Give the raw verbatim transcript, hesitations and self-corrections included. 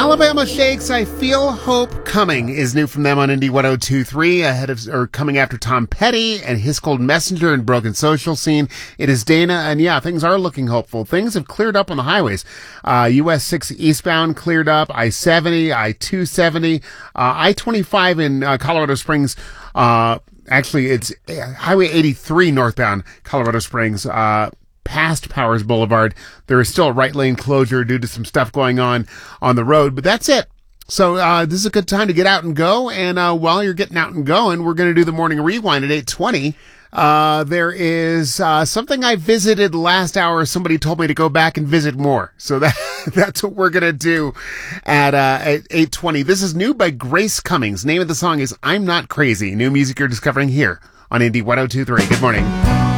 Alabama Shakes, I Feel Hope Coming is new from them on Indie one oh two point three, ahead of, or coming after Tom Petty and His Cold Messenger and Broken Social Scene. It is Dana, and yeah, things are looking hopeful. Things have cleared up on the highways. Uh, U S six eastbound cleared up, I seventy, I two seventy, uh, I twenty-five in uh, Colorado Springs, uh, actually it's Highway eighty-three northbound Colorado Springs, uh, past Powers Boulevard. There is still a right lane closure due to some stuff going on on the road, but that's it. So uh this is a good time to get out and go, and uh while you're getting out and going, we're going to do the morning rewind at eight twenty. Uh there is uh something I visited last hour. Somebody told me to go back and visit more, so that that's what we're going to do at uh at eight twenty. This is new by Grace Cummings. Name of the song is I'm Not Crazy. New music you're discovering here on Indie one oh two point three. Good morning.